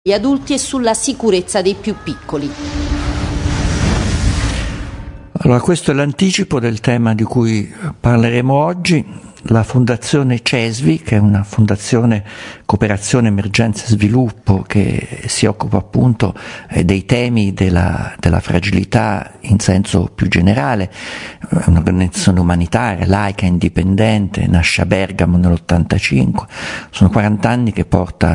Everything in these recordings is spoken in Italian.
gli adulti e sulla sicurezza dei più piccoli. Allora, questo è l'anticipo del tema di cui parleremo oggi. La Fondazione CESVI, che è una fondazione cooperazione, emergenza e sviluppo che si occupa appunto dei temi della fragilità in senso più generale, è un'organizzazione umanitaria, laica, indipendente, nasce a Bergamo nell'85, sono 40 anni che porta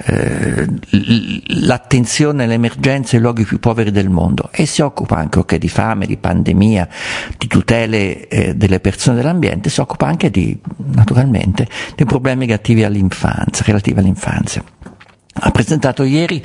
l'attenzione alle emergenze ai luoghi più poveri del mondo e si occupa anche di fame, di pandemia, di tutele delle persone e dell'ambiente, si occupa anche naturalmente dei problemi relativi all'infanzia. Ha presentato ieri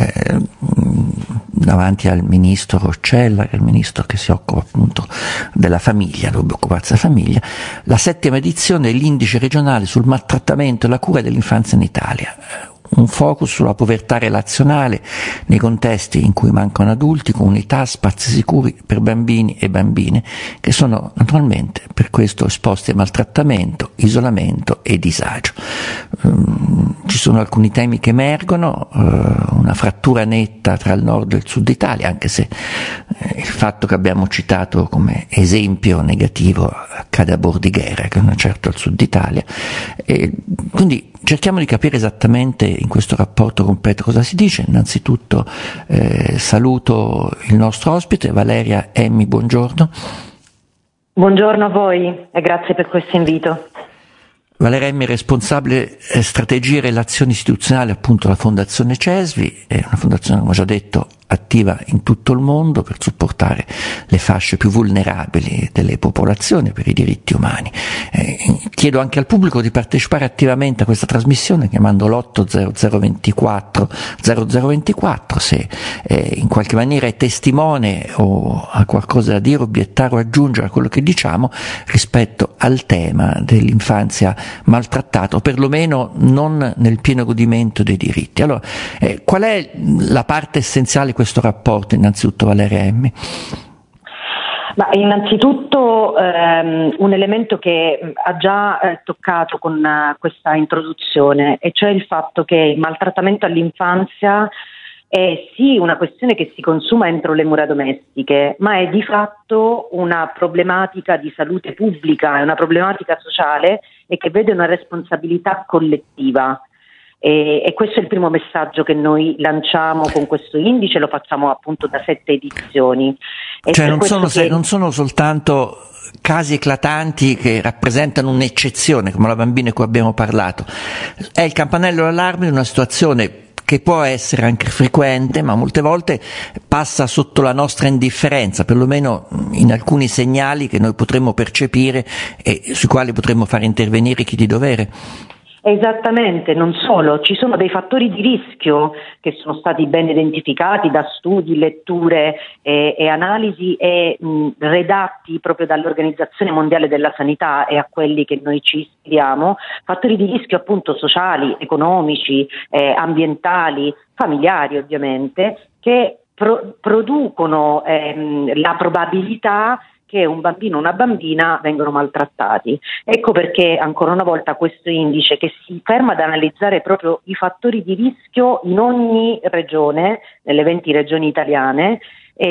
davanti al ministro Roccella, che è il ministro che si occupa appunto della famiglia, dovrebbe occuparsi della famiglia, la 7ª edizione dell'indice regionale sul maltrattamento e la cura dell'infanzia in Italia. Un focus sulla povertà relazionale nei contesti in cui mancano adulti, comunità, spazi sicuri per bambini e bambine che sono naturalmente per questo esposti a maltrattamento, isolamento e disagio. Ci sono alcuni temi che emergono, una frattura netta tra il nord e il sud Italia, anche se il fatto che abbiamo citato come esempio negativo accade a Bordighera, che non è certo al sud Italia, e quindi cerchiamo di capire esattamente in questo rapporto completo cosa si dice. Innanzitutto saluto il nostro ospite, Valeria Emmi, buongiorno. Buongiorno a voi e grazie per questo invito. Valeria Emmi è responsabile strategie e relazioni istituzionali appunto alla Fondazione CESVI, è una fondazione, come ho già detto, attiva in tutto il mondo per supportare le fasce più vulnerabili delle popolazioni per i diritti umani. Chiedo anche al pubblico di partecipare attivamente a questa trasmissione chiamando l'80024 0024 se in qualche maniera è testimone o ha qualcosa da dire, obiettare o aggiungere a quello che diciamo rispetto al tema dell'infanzia maltrattata o perlomeno non nel pieno godimento dei diritti. Allora, qual è la parte essenziale di questo rapporto, innanzitutto, Valeria Emmi? Ma innanzitutto un elemento che ha già toccato con questa introduzione, e cioè il fatto che il maltrattamento all'infanzia è sì una questione che si consuma entro le mura domestiche, ma è di fatto una problematica di salute pubblica, è una problematica sociale e che vede una responsabilità collettiva. E questo è il primo messaggio che noi lanciamo con questo indice, lo facciamo appunto da 7 edizioni. Cioè non sono soltanto casi eclatanti che rappresentano un'eccezione, come la bambina di cui abbiamo parlato, è il campanello d'allarme di una situazione che può essere anche frequente, ma molte volte passa sotto la nostra indifferenza, perlomeno in alcuni segnali che noi potremmo percepire e sui quali potremmo fare intervenire chi di dovere. Esattamente, non solo, ci sono dei fattori di rischio che sono stati ben identificati da studi, letture e analisi redatti proprio dall'Organizzazione Mondiale della Sanità e a quelli che noi ci ispiriamo, fattori di rischio appunto sociali, economici, ambientali, familiari ovviamente, che producono la probabilità che un bambino o una bambina vengono maltrattati. Ecco perché ancora una volta questo indice, che si ferma ad analizzare proprio i fattori di rischio in ogni regione, nelle 20 regioni italiane,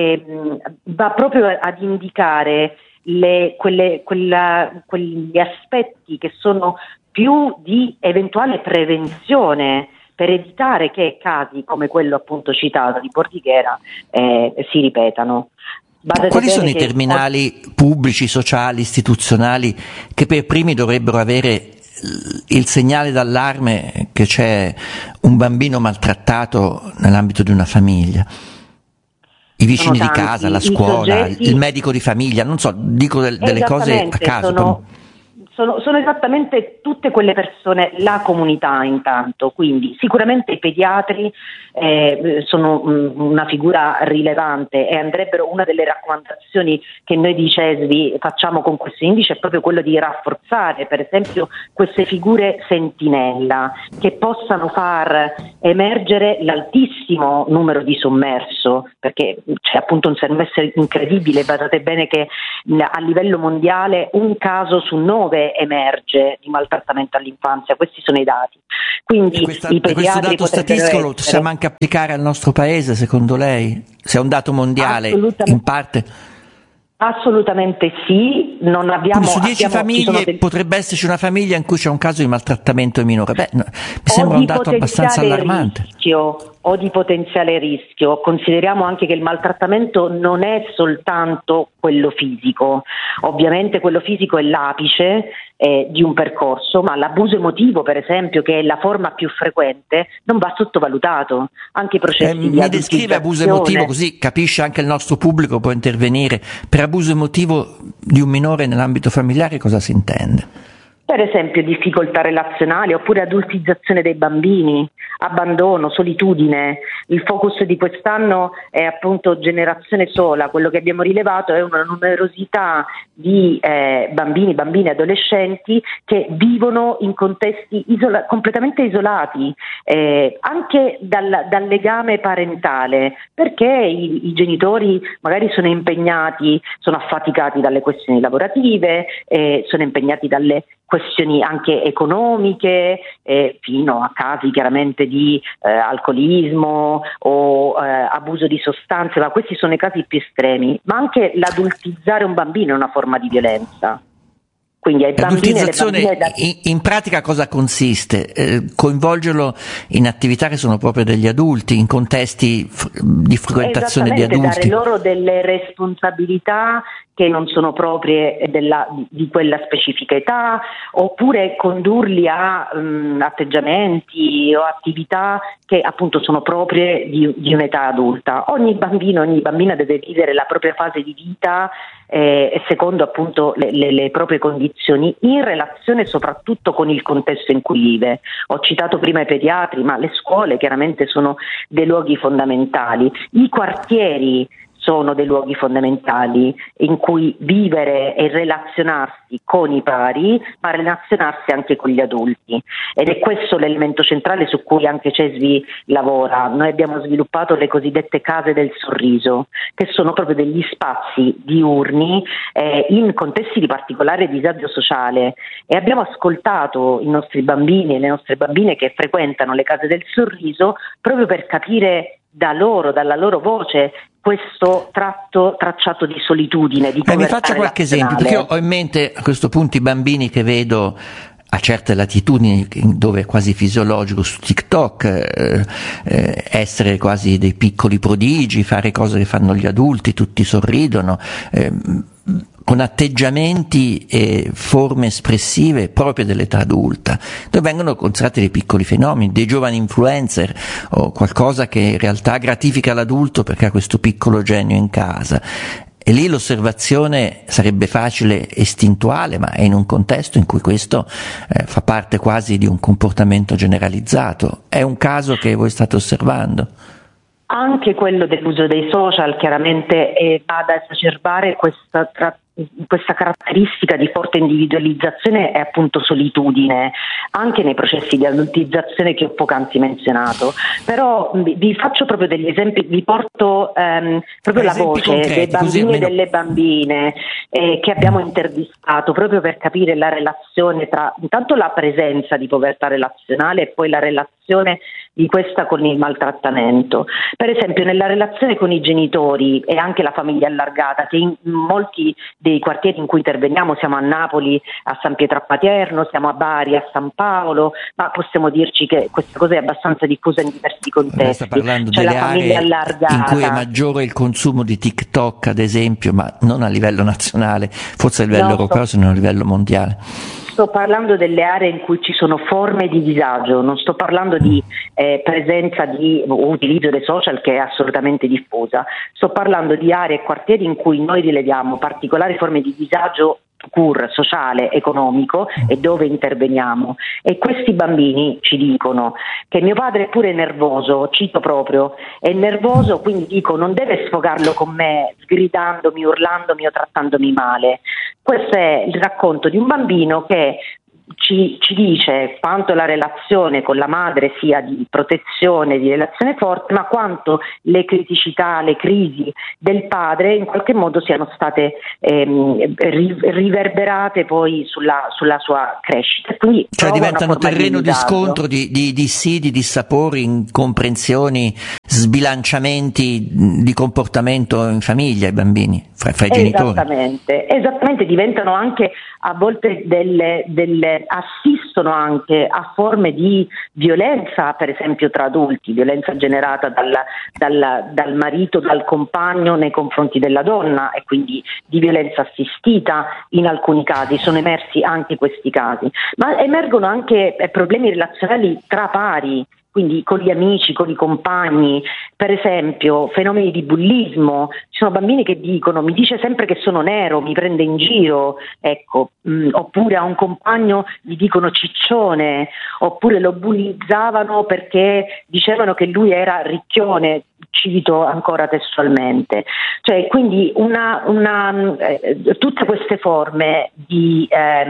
va proprio ad indicare quegli aspetti che sono più di eventuale prevenzione per evitare che casi come quello appunto citato di Bordighera si ripetano. Quali sono i terminali pubblici, sociali, istituzionali che per primi dovrebbero avere il segnale d'allarme che c'è un bambino maltrattato nell'ambito di una famiglia? I vicini di casa, la scuola, il medico di famiglia, non so, dico delle cose a caso. Sono esattamente tutte quelle persone, la comunità intanto, quindi sicuramente i pediatri sono una figura rilevante e andrebbero, una delle raccomandazioni che noi di CESVI facciamo con questo indice è proprio quello di rafforzare per esempio queste figure sentinella che possano far emergere l'altissimo altissimo numero di sommerso, perché c'è appunto un semestre incredibile. Badate bene che a livello mondiale 1 caso su 9 emerge di maltrattamento all'infanzia, questi sono i dati. Quindi i pediatri, questo dato statistico lo possiamo anche applicare al nostro paese, secondo lei? Se è un dato mondiale, in parte? Assolutamente sì, non abbiamo... Quindi su 10 famiglie potrebbe esserci una famiglia in cui c'è un caso di maltrattamento minore. Mi sembra un dato abbastanza allarmante. O di potenziale rischio. Consideriamo anche che il maltrattamento non è soltanto quello fisico, ovviamente quello fisico è l'apice di un percorso, ma l'abuso emotivo, per esempio, che è la forma più frequente, non va sottovalutato. Anche i processi di mi descrive abuso emotivo, così capisce anche il nostro pubblico, può intervenire. Per abuso emotivo di un minore nell'ambito familiare cosa si intende? Per esempio difficoltà relazionali oppure adultizzazione dei bambini, abbandono, solitudine. Il focus di quest'anno è appunto generazione sola. Quello che abbiamo rilevato è una numerosità di bambini, bambine, adolescenti che vivono in contesti completamente isolati, anche dal legame parentale, perché i genitori magari sono impegnati, sono affaticati dalle questioni lavorative, sono impegnati dalle questioni anche economiche, fino a casi chiaramente di alcolismo o abuso di sostanze, ma questi sono i casi più estremi. Ma anche l'adultizzare un bambino è una forma di violenza. Quindi ai bambini e alle bambine in pratica cosa consiste? Coinvolgerlo in attività che sono proprio degli adulti, in contesti di frequentazione di adulti. Dare loro delle responsabilità che non sono proprie di quella specifica età, oppure condurli a atteggiamenti o attività che appunto sono proprie di un'età adulta. Ogni bambino, ogni bambina deve vivere la propria fase di vita secondo appunto le proprie condizioni, in relazione soprattutto con il contesto in cui vive. Ho citato prima i pediatri, ma le scuole chiaramente sono dei luoghi fondamentali. I quartieri sono dei luoghi fondamentali in cui vivere e relazionarsi con i pari, ma relazionarsi anche con gli adulti. Ed è questo l'elemento centrale su cui anche CESVI lavora. Noi abbiamo sviluppato le cosiddette case del sorriso, che sono proprio degli spazi diurni in contesti di particolare disagio sociale, e abbiamo ascoltato i nostri bambini e le nostre bambine che frequentano le case del sorriso proprio per capire dalla loro voce questo tracciato di solitudine, di povertà. Mi faccio qualche esempio, perché io ho in mente a questo punto i bambini che vedo a certe latitudini, dove è quasi fisiologico su TikTok, essere quasi dei piccoli prodigi, fare cose che fanno gli adulti, tutti sorridono, con atteggiamenti e forme espressive proprie dell'età adulta, dove vengono considerati dei piccoli fenomeni, dei giovani influencer o qualcosa che in realtà gratifica l'adulto perché ha questo piccolo genio in casa. E lì l'osservazione sarebbe facile e istintuale, ma è in un contesto in cui questo fa parte quasi di un comportamento generalizzato. È un caso che voi state osservando? Anche quello dell'uso dei social chiaramente va ad esacerbare questa caratteristica di forte individualizzazione e appunto solitudine, anche nei processi di adultizzazione che ho poc'anzi menzionato. Però vi faccio proprio degli esempi, vi porto proprio la voce concreti, dei bambini e delle bambine che abbiamo intervistato, proprio per capire la relazione tra intanto la presenza di povertà relazionale e poi la relazione di questa con il maltrattamento. Per esempio nella relazione con i genitori e anche la famiglia allargata, che in molti dei quartieri in cui interveniamo, siamo a Napoli, a San Pietro a Patierno, siamo a Bari, a San Paolo, ma possiamo dirci che questa cosa è abbastanza diffusa in diversi contesti. Sta parlando delle aree in cui è maggiore il consumo di TikTok, ad esempio, ma non a livello nazionale, forse a livello europeo, se non a livello mondiale. Sto parlando delle aree in cui ci sono forme di disagio, non sto parlando di presenza o utilizzo dei social, che è assolutamente diffusa. Sto parlando di aree e quartieri in cui noi rileviamo particolari forme di disagio sociale, economico, e dove interveniamo. E questi bambini ci dicono che mio padre è pure nervoso, cito proprio, è nervoso, quindi dico non deve sfogarlo con me sgridandomi, urlandomi o trattandomi male. Questo è il racconto di un bambino che ci dice quanto la relazione con la madre sia di protezione, di relazione forte, ma quanto le criticità, le crisi del padre in qualche modo siano state riverberate poi sulla sua crescita. Quindi cioè diventano terreno di scontro, di dissidi, dissapori, incomprensioni, sbilanciamenti di comportamento in famiglia, i bambini, fra i genitori. Esattamente, diventano anche a volte assistono anche a forme di violenza, per esempio tra adulti, violenza generata dal marito, dal compagno nei confronti della donna, e quindi di violenza assistita in alcuni casi. Sono emersi anche questi casi, ma emergono anche problemi relazionali tra pari, quindi con gli amici, con i compagni, per esempio fenomeni di bullismo. Ci sono bambini che dicono: mi dice sempre che sono nero, mi prende in giro, ecco, oppure a un compagno gli dicono ciccione, oppure lo bullizzavano perché dicevano che lui era ricchione, cito ancora testualmente. Cioè, quindi tutte queste forme di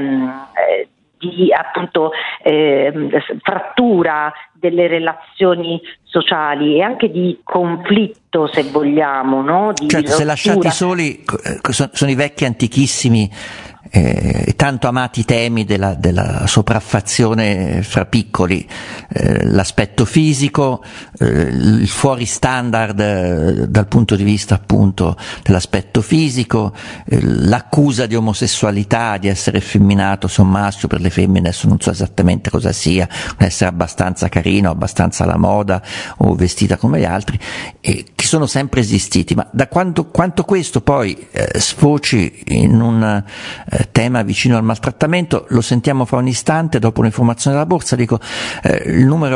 appunto frattura delle relazioni sociali e anche di conflitto, se vogliamo, no? Certo, se lasciati soli, sono i vecchi antichissimi tanto amati temi della sopraffazione fra piccoli, l'aspetto fisico, il fuori standard dal punto di vista appunto dell'aspetto fisico, l'accusa di omosessualità, di essere effeminato, se un maschio per le femmine adesso non so esattamente cosa sia, essere abbastanza carino, abbastanza alla moda o vestita come gli altri, che sono sempre esistiti, ma da quanto questo poi sfoci in un tema vicino al maltrattamento lo sentiamo fra un istante. Dopo un'informazione della borsa dico il numero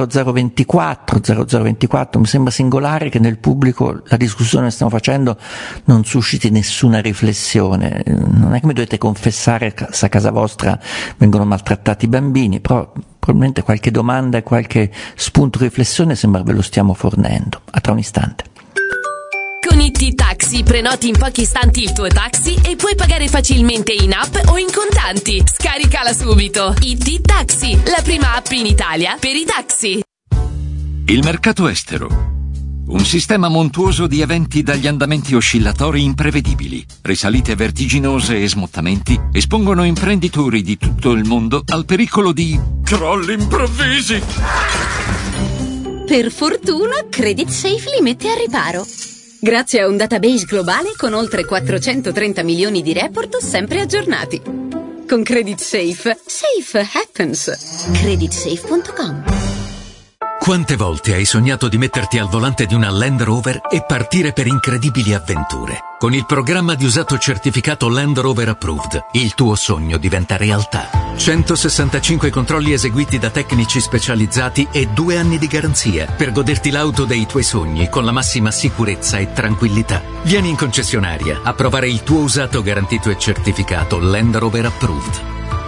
80024 mi sembra singolare che nel pubblico la discussione che stiamo facendo non susciti nessuna riflessione. Non è che mi dovete confessare se a casa vostra vengono maltrattati i bambini, però probabilmente qualche domanda e qualche spunto di riflessione sembra ve lo stiamo fornendo. A tra un istante. Con IT Taxi prenoti in pochi istanti il tuo taxi e puoi pagare facilmente in app o in contanti. Scaricala subito. IT Taxi, la prima app in Italia per i taxi. Il mercato estero. Un sistema montuoso di eventi dagli andamenti oscillatori imprevedibili, risalite vertiginose e smottamenti espongono imprenditori di tutto il mondo al pericolo di crolli improvvisi. Per fortuna, Credit Safe li mette a riparo. Grazie a un database globale con oltre 430 milioni di report sempre aggiornati. Con Credit Safe, safe happens. Creditsafe.com. Quante volte hai sognato di metterti al volante di una Land Rover e partire per incredibili avventure? Con il programma di usato certificato Land Rover Approved, il tuo sogno diventa realtà. 165 controlli eseguiti da tecnici specializzati e 2 anni di garanzia per goderti l'auto dei tuoi sogni con la massima sicurezza e tranquillità. Vieni in concessionaria a provare il tuo usato garantito e certificato Land Rover Approved.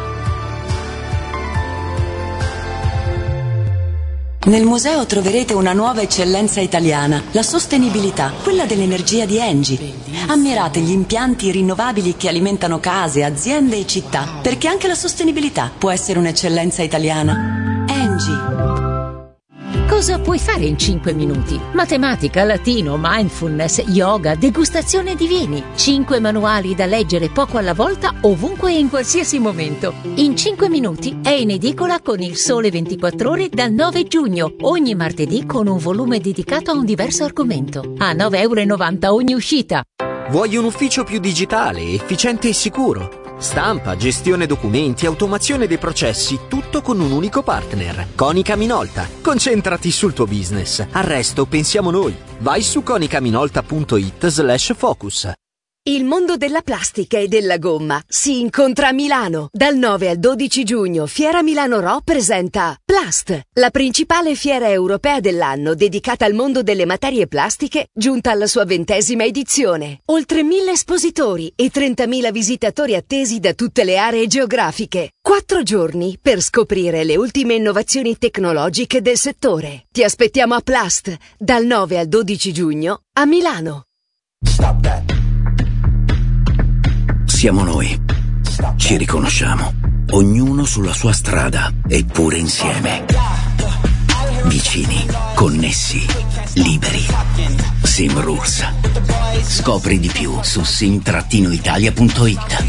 Nel museo troverete una nuova eccellenza italiana, la sostenibilità, quella dell'energia di Engie. Ammirate gli impianti rinnovabili che alimentano case, aziende e città, perché anche la sostenibilità può essere un'eccellenza italiana. Engie. Cosa puoi fare in 5 minuti? Matematica, latino, mindfulness, yoga, degustazione di vini. 5 manuali da leggere poco alla volta, ovunque e in qualsiasi momento. In 5 minuti è in edicola con Il Sole 24 Ore dal 9 giugno. Ogni martedì con un volume dedicato a un diverso argomento. A €9,90 ogni uscita. Vuoi un ufficio più digitale, efficiente e sicuro? Stampa, gestione documenti, automazione dei processi, tutto con un unico partner. Konica Minolta. Concentrati sul tuo business. Al resto pensiamo noi. Vai su konicaminolta.it/focus. Il mondo della plastica e della gomma si incontra a Milano. Dal 9 al 12 giugno Fiera Milano Ro presenta Plast, la principale fiera europea dell'anno dedicata al mondo delle materie plastiche, giunta alla sua 20ª edizione. Oltre 1000 espositori e 30.000 visitatori attesi da tutte le aree geografiche. 4 giorni per scoprire le ultime innovazioni tecnologiche del settore. Ti aspettiamo a Plast, dal 9 al 12 giugno a Milano. Stop that. Siamo noi. Ci riconosciamo. ognuno sulla sua strada, eppure insieme. Vicini, connessi, liberi. Simrules. Scopri di più su sim-italia.it.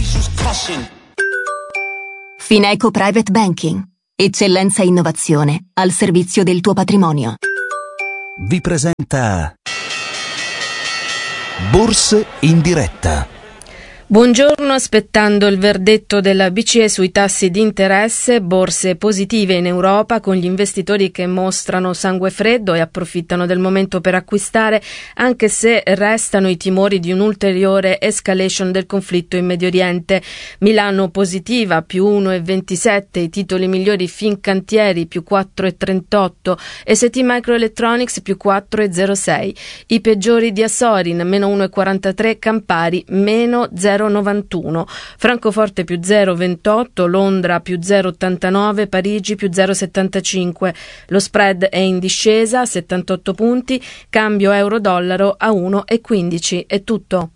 Fineco Private Banking. Eccellenza e innovazione al servizio del tuo patrimonio. Vi presenta Borse in diretta. Buongiorno, aspettando il verdetto della BCE sui tassi di interesse, borse positive in Europa con gli investitori che mostrano sangue freddo e approfittano del momento per acquistare, anche se restano i timori di un'ulteriore escalation del conflitto in Medio Oriente. Milano positiva, più 1,27, i titoli migliori Fincantieri più 4,38 e ST Microelectronics più 4,06. I peggiori di Asorin, meno 1,43, Campari, meno 0,91, Francoforte più 0,28, Londra più 0,89, Parigi più 0,75. Lo spread è in discesa a 78 punti, cambio euro-dollaro a 1,15. È tutto.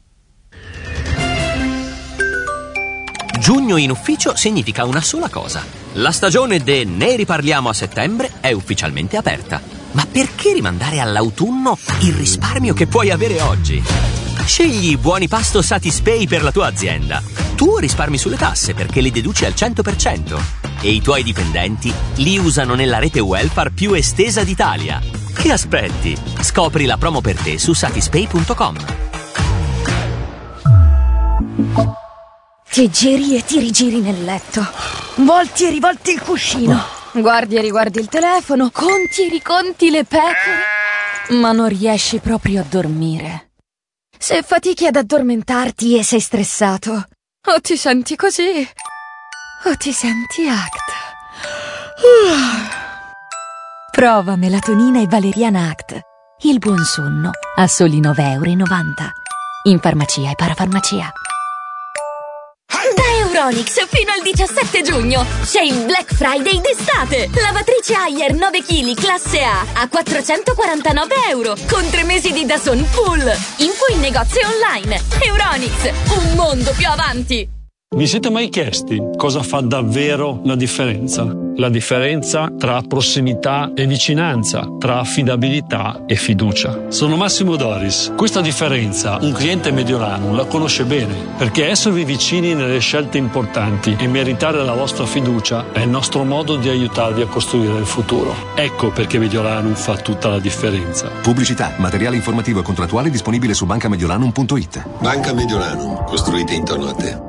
Giugno in ufficio significa una sola cosa. La stagione de Ne riparliamo a settembre è ufficialmente aperta. Ma perché rimandare all'autunno il risparmio che puoi avere oggi? Scegli buoni pasto Satispay per la tua azienda. Tu risparmi sulle tasse perché li deduci al 100% e i tuoi dipendenti li usano nella rete welfare più estesa d'Italia. Che aspetti? Scopri la promo per te su satispay.com. Ti giri e ti rigiri nel letto, volti e rivolti il cuscino, guardi e riguardi il telefono, conti e riconti le pecore, ma non riesci proprio a dormire. Se fatichi ad addormentarti e sei stressato, o ti senti così, o ti senti ACT. Prova melatonina e valeriana ACT. Il buon sonno a soli 9,90 €. In farmacia e parafarmacia. Da Euronics fino al 17 giugno c'è il Black Friday d'estate. Lavatrice Haier 9 kg classe A a 449 € con 3 mesi di DAZN full. Info in negozio online. Euronics, un mondo più avanti. Vi siete mai chiesti cosa fa davvero la differenza? La differenza tra prossimità e vicinanza, tra affidabilità e fiducia. Sono Massimo Doris. Questa differenza un cliente Mediolanum la conosce bene, perché esservi vicini nelle scelte importanti e meritare la vostra fiducia è il nostro modo di aiutarvi a costruire il futuro. Ecco perché Mediolanum fa tutta la differenza. Pubblicità, materiale informativo e contrattuale disponibile su bancamediolanum.it. Banca Mediolanum, costruite intorno a te.